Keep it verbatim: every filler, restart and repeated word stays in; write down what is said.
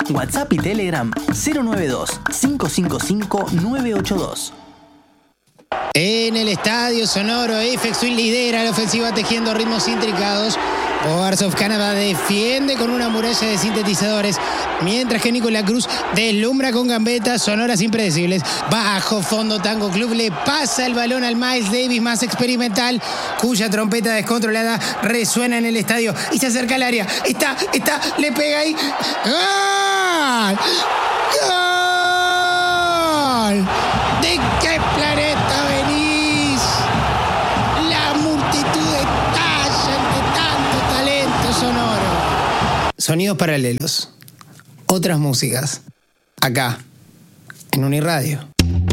WhatsApp y Telegram cero nueve dos, cinco cinco cinco, nueve ocho dos. En el Estadio Sonoro, Aphex Twin lidera la ofensiva tejiendo ritmos intricados. Boards of Canada defiende con una muralla de sintetizadores, mientras que Nicolás Cruz deslumbra con gambetas sonoras impredecibles. Bajo fondo, Tango Club le pasa el balón al Miles Davis más experimental, cuya trompeta descontrolada resuena en el estadio y se acerca al área. Está, está, le pega ahí. ¡Gol! ¡Gol! ¿De qué planeta venís? La multitud estalla entre tanto talento sonoro. Sonidos paralelos. Otras músicas. Acá, en Uniradio.